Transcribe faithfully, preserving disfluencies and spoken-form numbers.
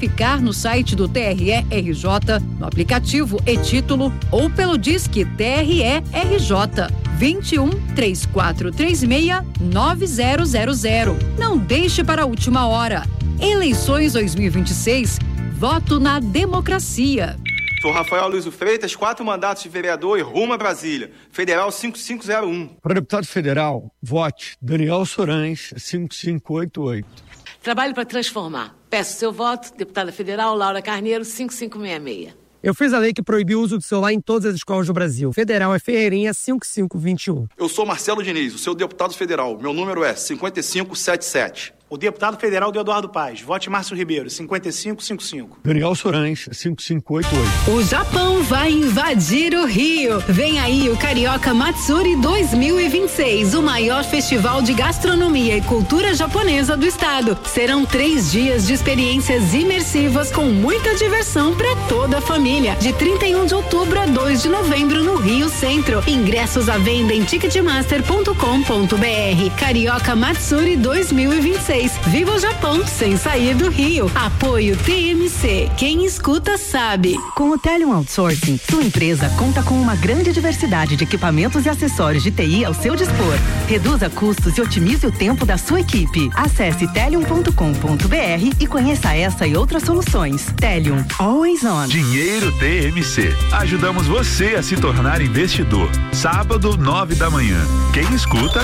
verificar no site do T R E R J, no aplicativo e-Título ou pelo Disque T R E R J vinte e um, três quatro três seis, nove zero zero zero. Não deixe para a última hora. Eleições dois mil e vinte e seis. Voto na democracia. Sou Rafael Luiz Freitas, quatro mandatos de vereador e rumo a Brasília. Federal cinco cinco zero um. Para deputado federal, vote Daniel Sorães, cinco cinco oito oito. Trabalho para transformar. Peço seu voto, deputada federal Laura Carneiro, cinco cinco seis seis. Eu fiz a lei que proibiu o uso do celular em todas as escolas do Brasil. Federal é Ferreirinha cinco cinco dois um. Eu sou Marcelo Diniz, o seu deputado federal. Meu número é cinco cinco sete sete. O deputado federal do Eduardo Paz. Vote Márcio Ribeiro, cinquenta e cinco cinquenta e cinco. Daniel Sorães, cinco cinco oito oito. O Japão vai invadir o Rio. Vem aí o Carioca Matsuri dois mil e vinte e seis, o maior festival de gastronomia e cultura japonesa do estado. Serão três dias de experiências imersivas com muita diversão para toda a família. De trinta e um de outubro a dois de novembro no Rio Centro. Ingressos à venda em ticketmaster ponto com ponto br. Carioca Matsuri dois mil e vinte e seis. Viva o Japão sem sair do Rio. Apoio T M C. Quem escuta sabe. Com o Telium Outsourcing, sua empresa conta com uma grande diversidade de equipamentos e acessórios de T I ao seu dispor. Reduza custos e otimize o tempo da sua equipe. Acesse telium ponto com ponto br e conheça essa e outras soluções. Telium, always on. Dinheiro T M C. Ajudamos você a se tornar investidor. Sábado, nove da manhã. Quem escuta